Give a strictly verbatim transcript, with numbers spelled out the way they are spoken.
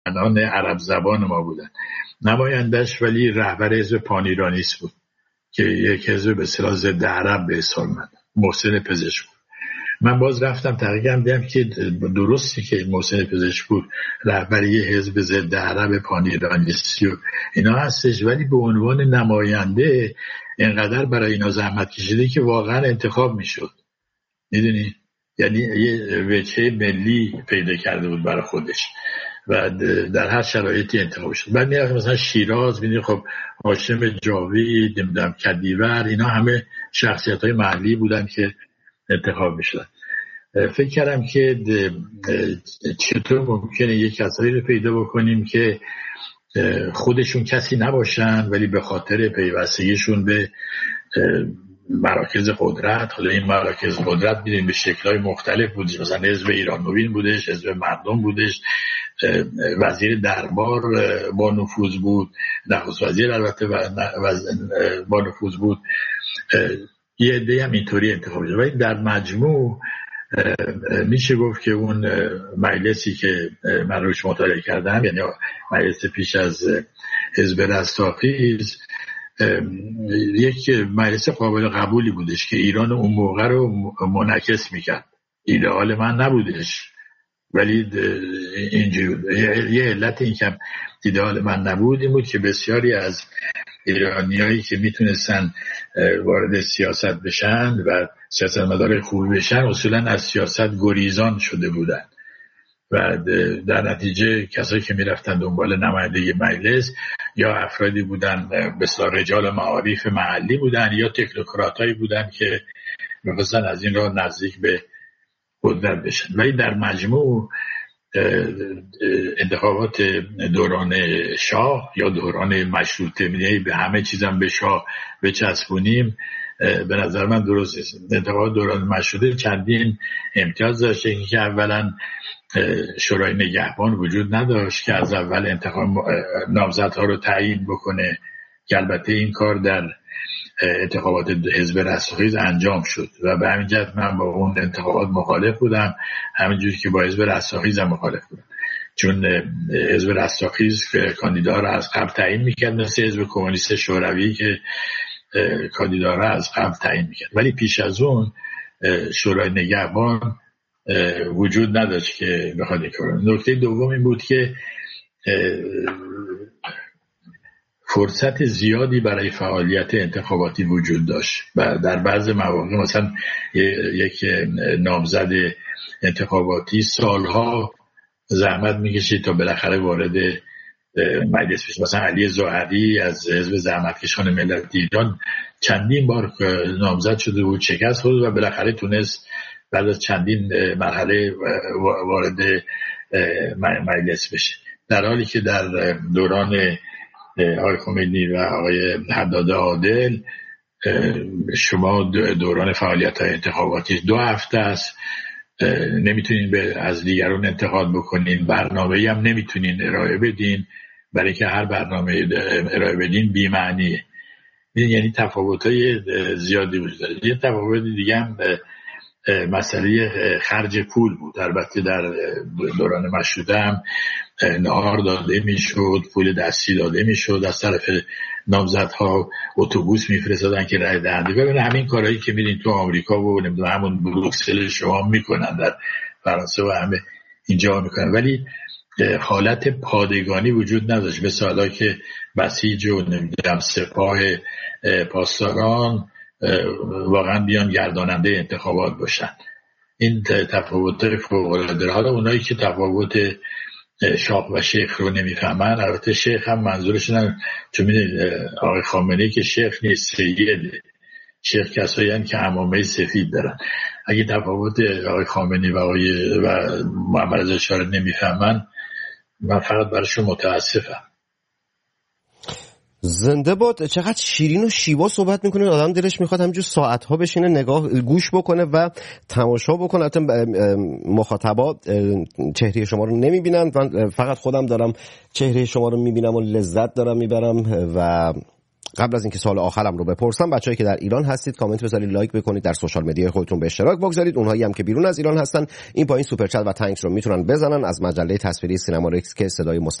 سخنان عرب زبان ما بودن. نمایندش ولی رهبر حزب پانیرانیست بود که یک حزب به اصطلاح ضد عرب به حساب اومد، محسن پزشکپور. من باز رفتم تحقیق دیدم که درستی که محسن پزشکپور رهبر یه حزب ضد عرب پانیرانیستی و اینا هستش، ولی به عنوان نماینده اینقدر برای اینا زحمت کشیده که واقعا انتخاب میشد. میدونی، یعنی یه وجهه ملی پیدا کرده بود برای خودش و در هر شرایطی انتخاب شد. بعد میرفت مثلا شیراز، میدونی خب هاشم جاوید، نمیدونم کدیور، اینا همه شخصیت‌های محلی بودن که انتخاب میشدن. فکر کردم که چطور ممکنه یک کسایی رو پیدا بکنیم که خودشون کسی نباشن ولی به خاطر پیوستگیشون به مراکز قدرت، حالا این مراکز قدرت میدونیم به شکل‌های مختلف بودش، مثلا حزب ایران نوین بودش، حزب مردم بودش، وزیر دربار با نفوذ بود، نخست وزیر البته با نفوذ بود، یه عده هم اینطوری انتخاب شد. ولی در مجموع میشه گفت که اون مجلسی که من روش مطالعه کردم، یعنی مجلس پیش از حزب رستاخیز، یک مجلس قابل قبولی بودش که ایران اون موقع رو منعکس میکرد. ایدئال من نبودش ولی اینجوری یه علت این که ایدئال من نبود این بود که بسیاری از ایرانیایی که میتونستن وارد سیاست بشن و سیاستمدار خوبی بشن اصولا از سیاست گریزان شده بودن و در نتیجه کسایی که میرفتن دنبال نمایندگی مجلس یا افرادی بودن به اصطلاح رجال معارف محلی بودن یا تکنوکراتایی بودن که می‌خواستن از این راه نزدیک به قدرت بشن. ولی در مجموع انتخابات دوران شاه یا دوران مشروطه، می‌دونی به همه چیزم به شاه بچسبونیم، به نظر من درست نیست. انتخابات دوران مشروطه چندین امتیاز داشته که اولا شورای نگهبان وجود نداشت که از اول انتخاب نامزدها رو تعیین بکنه، که البته این کار در انتخابات حزب رستاخیز انجام شد و به همین جهت من با اون انتخابات مخالف بودم، همینجوری که با حزب رستاخیز هم مخالف بودم، چون حزب رستاخیز کاندیدا رو از قبل تعیین میکرد، مثل حزب کمونیست شوروی که کاندیدا رو از قبل تعیین میکرد. ولی پیش از اون شورای نگهبان وجود نداشت که بخواد این کار. نکته دوم این بود که فرصت زیادی برای فعالیت انتخاباتی وجود داشت و در بعض مواقع مثلا یک نامزد انتخاباتی سالها زحمت میکشید تا بالاخره وارد مجلس بشه. مثلا علی زاهدی از حزب زحمتکشان ملت ایران چندین بار نامزد شده بود، شکست خورد و بالاخره تونست بعد از چندین مرحله وارد مجلس بشه، در حالی که در دوران آقای خمینی و آقای حداد عادل شما دوران فعالیت انتخاباتی دو هفته است، نمیتونین به از دیگران انتقاد بکنین، برنامه‌ای هم نمیتونین ارائه بدین، برای که هر برنامه ارائه بدین بی‌معنیه. یعنی تفاوت‌های زیادی وجود داره. یه تفاوت دیگه هم مسئله خرج پول بود. البته در دوران مشروطه هم نهار داده میشد، پول دستی داده میشد، از طرف نامزدها اتوبوس میفرستادن که رای دهنده. ببین همین کارهایی که میدین تو آمریکا و نمیدونم همون بروکسل شما میکنن، در فرانسه و همه اینجا میکنن، ولی حالت پادگانی وجود نداشت. مثل حالا که بسیج و نمیدونم سپاه پاسداران واقعا بیان گرداننده انتخابات باشن. این تفاوت فوق‌العاده داره. حالا اونایی که تفاوت شاه و شیخ رو نمیفهمن، البته شیخ هم منظورشون، چون میدونید آقای خامنه‌ای که شیخ نیست، سیده. شیخ کسایی هستند که عمامه سفید دارن. اگه تفاوت آقای خامنه‌ای و آقای و محمد رضا شاه رو نمیفهمن، من فقط براشون متاسفم. زنده باد. چقدر شیرین و شیوا صحبت میکنه، آدم دلش میخواد همینجور ساعتها بشینه نگاه گوش بکنه و تماشا بکنه. البته مخاطبا چهره شما رو نمیبینن، من فقط خودم دارم چهره شما رو میبینم و لذت دارم میبرم و قبل از اینکه سوال آخرم رو بپرسم، بچه‌ای که در ایران هستید کامنت بذارید، لایک بکنید، در سوشال مدیا خودتون به اشتراک بگذارید. اونهایی هم که بیرون از ایران هستن این پایین سوپر چت و تانکس رو میتونن بزنن از مجله تصویری سینما رکس که صدای